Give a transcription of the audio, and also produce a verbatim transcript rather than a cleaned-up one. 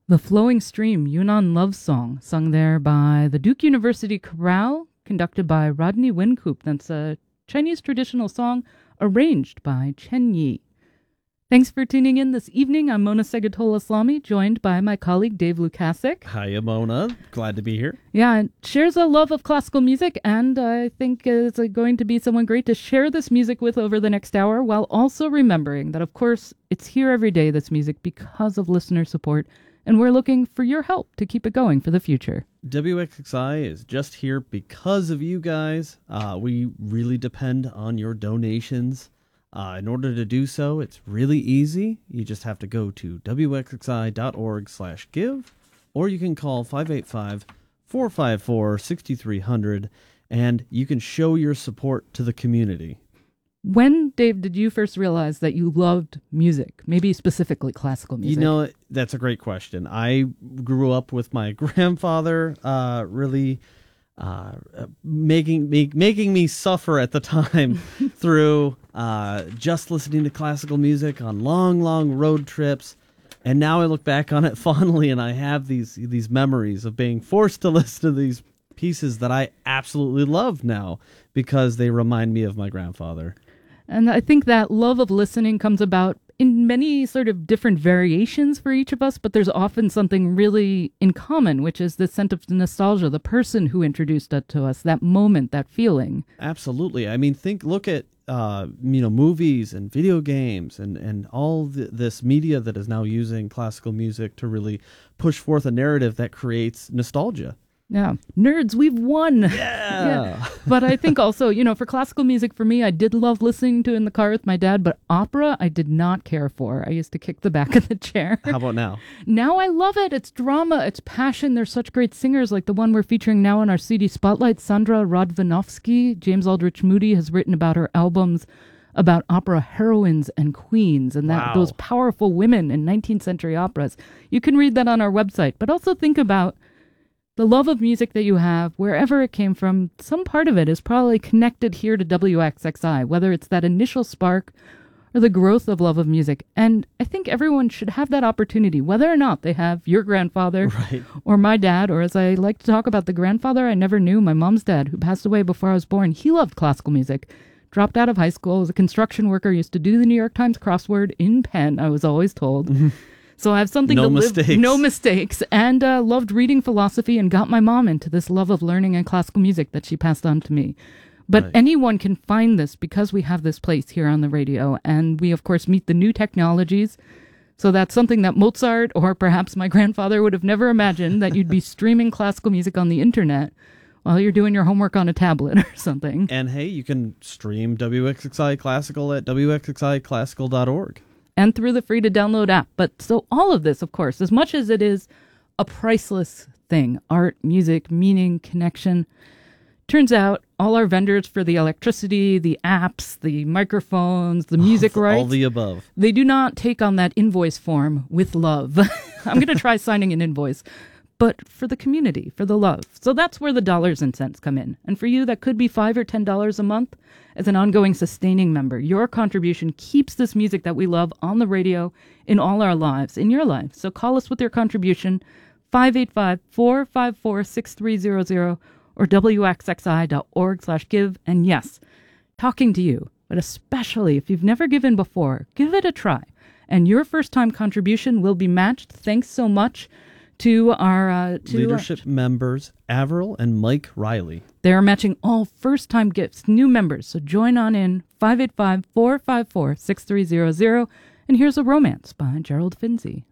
The Flowing Stream, Yunnan Love Song, sung there by the Duke University Chorale, conducted by Rodney Wincoop. That's a Chinese traditional song arranged by Chen Yi. Thanks for tuning in this evening. I'm Mona Segatola-Islami, joined by my colleague Dave Lukasik. Hiya, Mona. Glad to be here. Yeah, and shares a love of classical music, and I think it's going to be someone great to share this music with over the next hour, while also remembering that, of course, it's here every day, this music, because of listener support, and we're looking for your help to keep it going for the future. W X X I is just here because of you guys. Uh, we really depend on your donations. Uh, in order to do so, it's really easy. You just have to go to W X X I dot org slash give, or you can call five eight five, four five four, six three zero zero, and you can show your support to the community. When, Dave, did you first realize that you loved music, maybe specifically classical music? You know, that's a great question. I grew up with my grandfather uh, really... Uh, making me making me suffer at the time through uh, just listening to classical music on long, long road trips, and now I look back on it fondly, and I have these these memories of being forced to listen to these pieces that I absolutely love now because they remind me of my grandfather. And I think that love of listening comes about in many sort of different variations for each of us, but there's often something really in common, which is the sense of nostalgia, the person who introduced it to us, that moment, that feeling. Absolutely. I mean, think, look at, uh, you know, movies and video games and, and all the, this media that is now using classical music to really push forth a narrative that creates nostalgia. Yeah. Nerds, we've won. Yeah. yeah. But I think also, you know, for classical music, for me, I did love listening to in the car with my dad, but opera, I did not care for. I used to kick the back of the chair. How about now? Now I love it. It's drama. It's passion. There's such great singers like the one we're featuring now on our C D Spotlight, Sandra Rodvanovsky. James Aldrich Moody has written about her albums about opera heroines and queens and that wow. those powerful women in nineteenth century operas. You can read that on our website, but also think about the love of music that you have, wherever it came from. Some part of it is probably connected here to W X X I, whether it's that initial spark or the growth of love of music. And I think everyone should have that opportunity, whether or not they have your grandfather right. or my dad, or as I like to talk about, the grandfather I never knew, my mom's dad, who passed away before I was born. He loved classical music, dropped out of high school, was a construction worker, used to do the New York Times crossword in pen, I was always told. Mm-hmm. So I have something no to mistakes. live, no mistakes, and uh, loved reading philosophy and got my mom into this love of learning and classical music that she passed on to me. But right. anyone can find this because we have this place here on the radio, and we, of course, meet the new technologies. So that's something that Mozart or perhaps my grandfather would have never imagined, that you'd be streaming classical music on the internet while you're doing your homework on a tablet or something. And hey, you can stream W X X I Classical at W X X I classical dot org. And through the free-to-download app. But so all of this, of course, as much as it is a priceless thing, art, music, meaning, connection, turns out all our vendors for the electricity, the apps, the microphones, the music all, rights, all the above, they do not take on that invoice form with love. I'm going to try signing an invoice. But for the community, for the love. So that's where the dollars and cents come in. And for you, that could be five or ten dollars a month as an ongoing sustaining member. Your contribution keeps this music that we love on the radio in all our lives, in your life. So call us with your contribution, five eight five, four five four, six three zero zero or W X X I dot org slash give. And yes, talking to you, but especially if you've never given before, give it a try. And your first-time contribution will be matched. Thanks so much to our uh, to leadership our, members, Avril and Mike Riley. They are matching all first-time gifts, new members. So join on in, five eight five, four five four, six three zero zero. And here's a romance by Gerald Finzi.